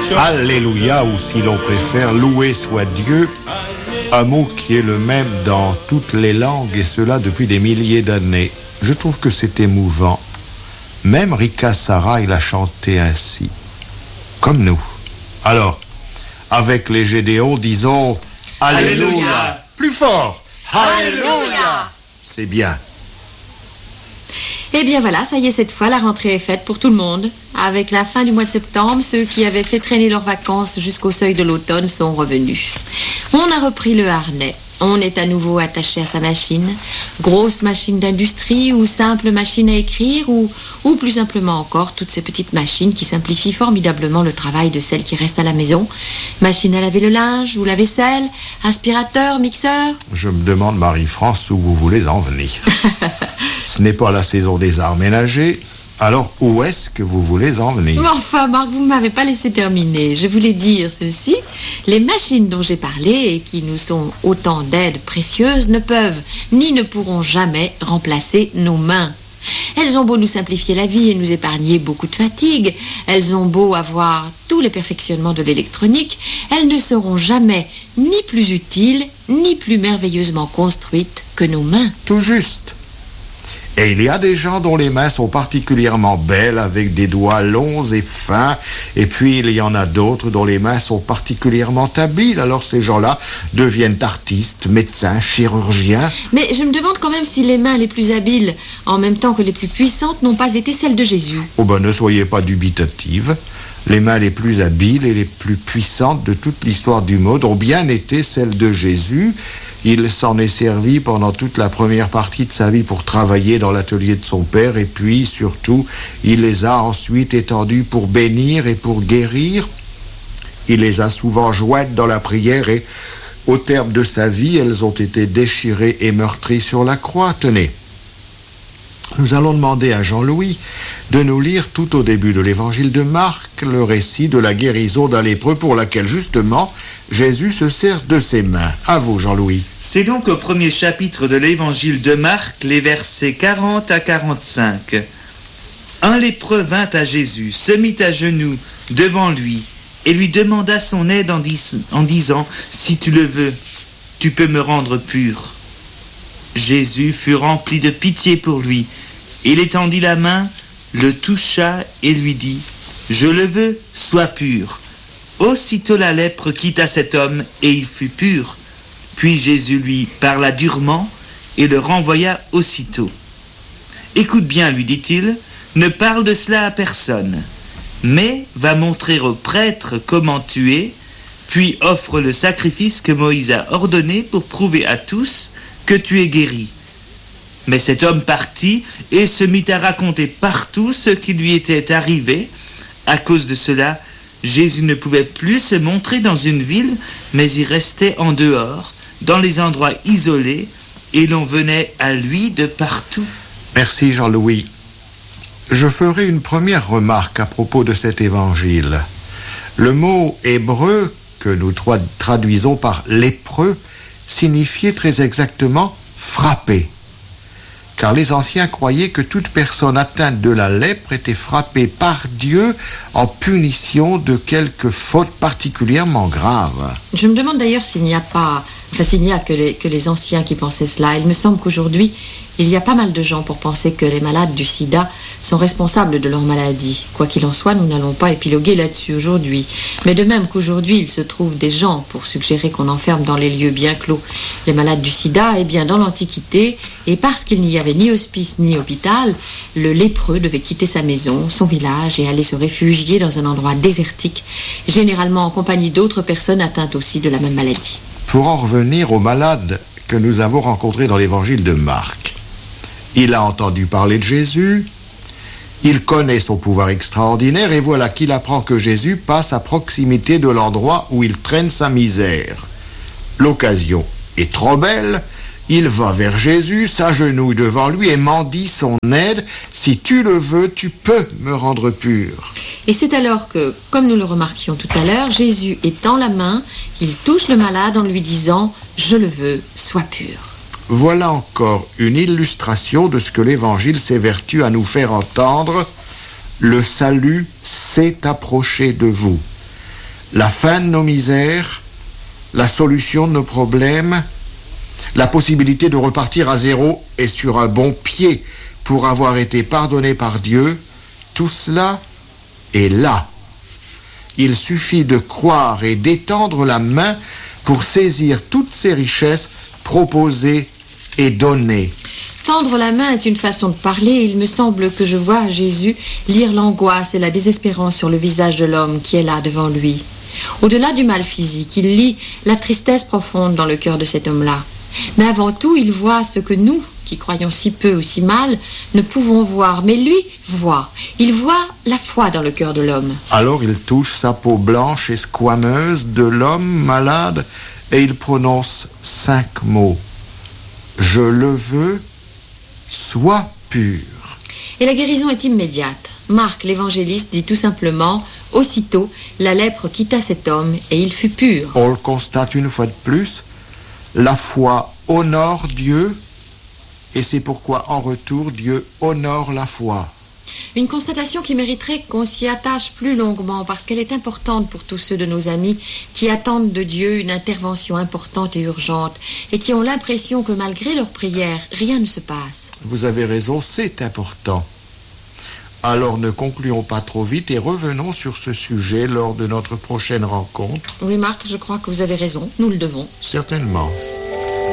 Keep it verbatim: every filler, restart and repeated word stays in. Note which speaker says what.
Speaker 1: Alléluia, ou si l'on préfère, loué soit Dieu, un mot qui est le même dans toutes les langues, et cela depuis des milliers d'années. Je trouve que c'est émouvant. Même Rika Sarai l'a chanté ainsi, comme nous. Alors, avec les Gédéons, disons Alléluia. Alléluia. Plus fort.
Speaker 2: Alléluia.
Speaker 1: C'est bien.
Speaker 2: Eh bien voilà, ça y est, cette fois, la rentrée est faite pour tout le monde. Avec la fin du mois de septembre, ceux qui avaient fait traîner leurs vacances jusqu'au seuil de l'automne sont revenus. On a repris le harnais. On est à nouveau attaché à sa machine. Grosse machine d'industrie ou simple machine à écrire ou, ou plus simplement encore, toutes ces petites machines qui simplifient formidablement le travail de celles qui restent à la maison. Machine à laver le linge ou la vaisselle, aspirateur, mixeur.
Speaker 1: Je me demande, Marie-France, où vous voulez en venir. Ce n'est pas la saison des arts ménagers. Alors, où est-ce que vous voulez en venir?
Speaker 2: Mais enfin, Marc, vous ne m'avez pas laissé terminer. Je voulais dire ceci. Les machines dont j'ai parlé et qui nous sont autant d'aides précieuses ne peuvent ni ne pourront jamais remplacer nos mains. Elles ont beau nous simplifier la vie et nous épargner beaucoup de fatigue. Elles ont beau avoir tous les perfectionnements de l'électronique. Elles ne seront jamais ni plus utiles, ni plus merveilleusement construites que nos mains.
Speaker 1: Tout juste. Et il y a des gens dont les mains sont particulièrement belles, avec des doigts longs et fins, et puis il y en a d'autres dont les mains sont particulièrement habiles. Alors ces gens-là deviennent artistes, médecins, chirurgiens.
Speaker 2: Mais je me demande quand même si les mains les plus habiles, en même temps que les plus puissantes, n'ont pas été celles de Jésus.
Speaker 1: Oh ben ne soyez pas dubitative. Les mains les plus habiles et les plus puissantes de toute l'histoire du monde ont bien été celles de Jésus. Il s'en est servi pendant toute la première partie de sa vie pour travailler dans l'atelier de son père, et puis surtout, il les a ensuite étendues pour bénir et pour guérir. Il les a souvent jointes dans la prière et, au terme de sa vie, elles ont été déchirées et meurtries sur la croix. Tenez, nous allons demander à Jean-Louis de nous lire tout au début de l'évangile de Marc le récit de la guérison d'un lépreux pour laquelle, justement, Jésus se sert de ses mains. À vous, Jean-Louis.
Speaker 3: C'est donc au premier chapitre de l'évangile de Marc, les versets quarante à quarante-cinq. Un lépreux vint à Jésus, se mit à genoux devant lui et lui demanda son aide en, dis- en disant « Si tu le veux, tu peux me rendre pur. » Jésus fut rempli de pitié pour lui. Il étendit la main, le toucha et lui dit « Je le veux, sois pur. » Aussitôt la lèpre quitta cet homme et il fut pur. Puis Jésus lui parla durement et le renvoya aussitôt. « Écoute bien, lui dit-il, ne parle de cela à personne, mais va montrer au prêtre comment tu es, puis offre le sacrifice que Moïse a ordonné pour prouver à tous que tu es guéri. » Mais cet homme partit et se mit à raconter partout ce qui lui était arrivé. À cause de cela, Jésus ne pouvait plus se montrer dans une ville, mais il restait en dehors, dans les endroits isolés, et l'on venait à lui de partout.
Speaker 1: Merci Jean-Louis. Je ferai une première remarque à propos de cet évangile. Le mot hébreu, que nous tra- traduisons par lépreux, signifiait très exactement frapper. Car les anciens croyaient que toute personne atteinte de la lèpre était frappée par Dieu en punition de quelque faute particulièrement grave.
Speaker 2: Je me demande d'ailleurs s'il n'y a pas, enfin s'il n'y a que les, que les anciens qui pensaient cela. Il me semble qu'aujourd'hui, il y a pas mal de gens pour penser que les malades du sida sont responsables de leur maladie. Quoi qu'il en soit, nous n'allons pas épiloguer là-dessus aujourd'hui. Mais de même qu'aujourd'hui, il se trouve des gens pour suggérer qu'on enferme dans les lieux bien clos les malades du sida, eh bien dans l'Antiquité, et parce qu'il n'y avait ni hospice ni hôpital, le lépreux devait quitter sa maison, son village, et aller se réfugier dans un endroit désertique, généralement en compagnie d'autres personnes atteintes aussi de la même maladie.
Speaker 1: Pour en revenir aux malades que nous avons rencontrés dans l'évangile de Marc, il a entendu parler de Jésus, il connaît son pouvoir extraordinaire, et voilà qu'il apprend que Jésus passe à proximité de l'endroit où il traîne sa misère. L'occasion est trop belle, il va vers Jésus, s'agenouille devant lui et mendie son aide. « Si tu le veux, tu peux me rendre pur. »
Speaker 2: Et c'est alors que, comme nous le remarquions tout à l'heure, Jésus étend la main, il touche le malade en lui disant « Je le veux, sois pur ».
Speaker 1: Voilà encore une illustration de ce que l'Évangile s'évertue à nous faire entendre. Le salut s'est approché de vous. la fin de nos misères, la solution de nos problèmes, la possibilité de repartir à zéro et sur un bon pied pour avoir été pardonné par Dieu, tout cela est là. Il suffit de croire et d'étendre la main pour saisir toutes ces richesses proposées et données.
Speaker 2: Tendre la main est une façon de parler. Il me semble que je vois Jésus lire l'angoisse et la désespérance sur le visage de l'homme qui est là devant lui. Au-delà du mal physique, il lit la tristesse profonde dans le cœur de cet homme-là. Mais avant tout, il voit ce que nous, qui croyons si peu ou si mal, ne pouvons voir. Mais lui voit. Il voit la foi dans le cœur de l'homme.
Speaker 1: Alors il touche sa peau blanche et squameuse de l'homme malade et il prononce cinq mots. Je le veux, sois pur.
Speaker 2: Et la guérison est immédiate. Marc, l'évangéliste, dit tout simplement, aussitôt, la lèpre quitta cet homme et il fut pur.
Speaker 1: On le constate une fois de plus, la foi honore Dieu et c'est pourquoi en retour Dieu honore la foi.
Speaker 2: Une constatation qui mériterait qu'on s'y attache plus longuement parce qu'elle est importante pour tous ceux de nos amis qui attendent de Dieu une intervention importante et urgente et qui ont l'impression que malgré leurs prières, rien ne se passe.
Speaker 1: Vous avez raison, c'est important. Alors ne concluons pas trop vite et revenons sur ce sujet lors de notre prochaine rencontre.
Speaker 2: Oui, Marc, je crois que vous avez raison, nous le devons.
Speaker 1: Certainement.